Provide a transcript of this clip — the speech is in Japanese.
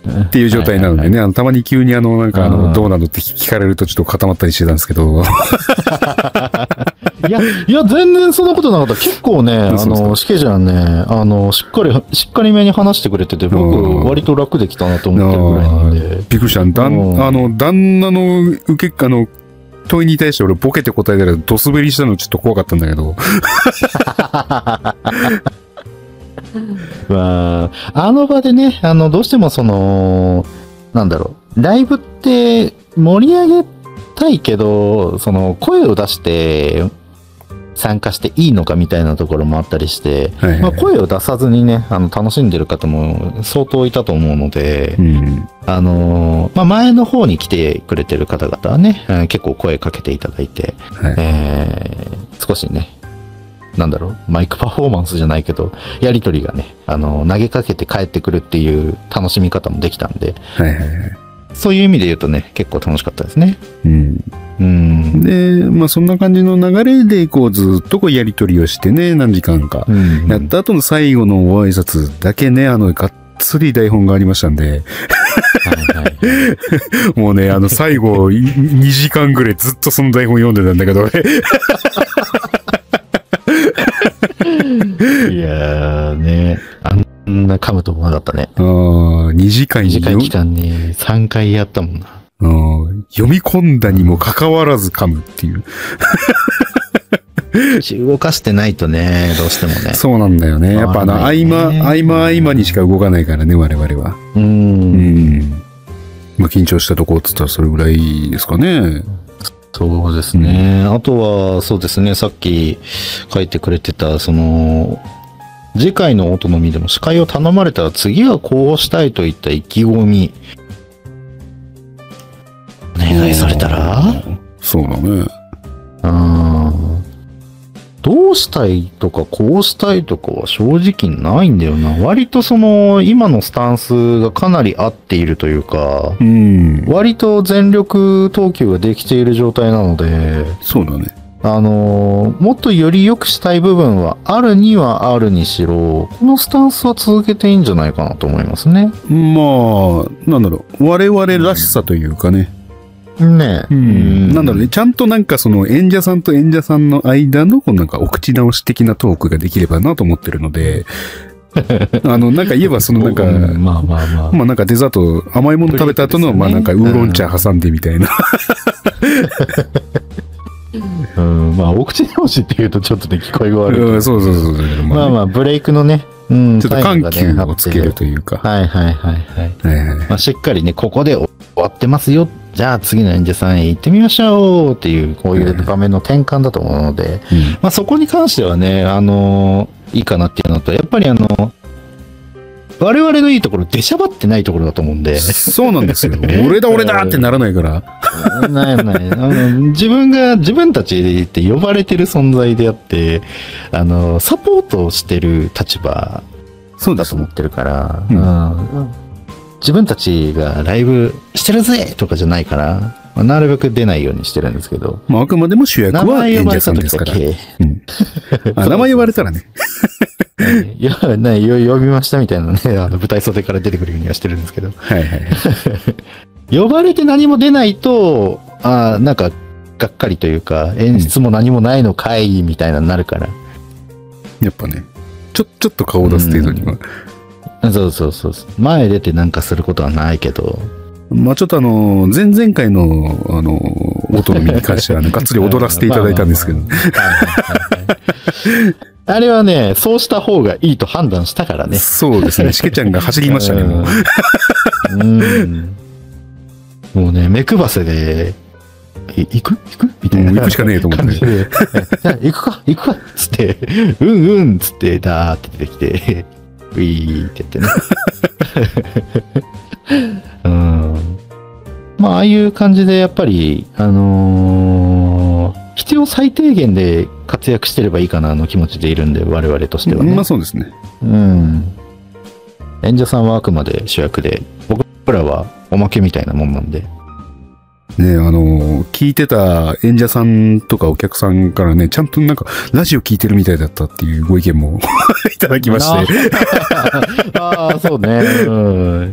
っていう状態なのでね、たまに急になんかどうなのって聞かれるとちょっと固まったりしてたんですけど。 いや、全然そんなことなかった。結構ね、しけちゃんね、しっかりめに話してくれてて、僕、割と楽できたなと思ってるぐらいなんで。 びっくりした。旦那の受け、問いに対して俺ボケて答えたらドスベリしたのちょっと怖かったんだけど。 まあ、あの場でね、どうしてもなんだろう、ライブって盛り上げたいけど、声を出して参加していいのかみたいなところもあったりして、はいはい、まあ、声を出さずにね、楽しんでる方も相当いたと思うので、うん、まあ、前の方に来てくれてる方々はね、結構声かけていただいて、はい、少しね、なんだろう、マイクパフォーマンスじゃないけど、やりとりがね、投げかけて帰ってくるっていう楽しみ方もできたんで、はいはいはい、そういう意味で言うとね、結構楽しかったですね。うん。うん、 で、まあそんな感じの流れで、ずっとやりとりをしてね、何時間か。やった後の最後のご挨拶だけね、がっつり台本がありましたんで。はいはい、もうね、最後、2時間ぐらいずっとその台本読んでたんだけど、 いやーね、あんな噛むと思わなかったね。 2時間期間に3回やったもんな。 読み込んだにもかかわらず噛むっていう。 動かしてないとね、どうしてもね。 そうなんだよね。やっぱ合間にしか動かないからね、我々は。まあ緊張したとこっつったらそれぐらいですかね。 そうですね。あとは、そうですね、さっき書いてくれてた、次回の音のみでも司会を頼まれたら次はこうしたいといった意気込み、お願いされたら？ そうだね。 どうしたいとかこうしたいとかは正直ないんだよな。割と今のスタンスがかなり合っているというか、割と全力投球ができている状態なので、 そうだね。 もっとより良くしたい部分はあるにはあるにしろ、このスタンスは続けていいんじゃないかなと思いますね。 まあ、なんだろう、我々らしさというかね。 ねえ。 なんだろうね、ちゃんとなんか演者さんと演者さんの間のなんかお口直し的なトークができればなと思ってるので、なんか言えばなんか、まあなんかデザート、甘いもの食べた後の、まあなんかウーロン茶挟んでみたいな。 まあお口直しって言うとちょっとね、聞こえが悪い。 そう。 まあまあ、ブレイクのね、 ちょっと緩急をつけるというか。 はい。まあしっかりね、ここで終わってますよ。じゃあ次の演者さんへ行ってみましょうっていう、こういう場面の転換だと思うので、まあそこに関してはね、いいかなっていうのと、やっぱり我々のいいところ、出しゃばってないところだと思うんで。 そうなんですよ。俺だってならないから。 ない。自分たちって呼ばれてる存在であって、サポートしてる立場だと思ってるから、自分たちがライブしてるぜとかじゃないから、まあ、なるべく出ないようにしてるんですけど。 まあ、あくまでも主役は演者さんですから。名前呼ばれたらね。 呼びましたみたいなね、舞台袖から出てくるようにはしてるんですけど。呼ばれて何も出ないと、なんか、がっかりというか、演出も何もないのかいみたいなになるから。 やっぱね、ちょっと顔を出す程度には。 そう。前出てなんかすることはないけど。 まあちょっと前々回の、音のみに関してはね、がっつり踊らせていただいたんですけど。 あれはね、そうした方がいいと判断したからね。 そうですね。しけちゃんが走りましたね、もう。 もうね、目くばせで、行くみたいな。 行くしかねえと思って。 行くかつって、うんつって、ダーって出てきて、ウィーって言ってね。まあ、ああいう感じで、やっぱり、必要最低限で活躍してればいいかなの気持ちでいるんで、我々としてはね。 まあそうですね。 演者さんはあくまで主役で、僕らはおまけみたいなもんなんで。 ね、聞いてた演者さんとかお客さんからね、ちゃんとなんか、ラジオ聞いてるみたいだったっていうご意見もいただきまして。 そうね。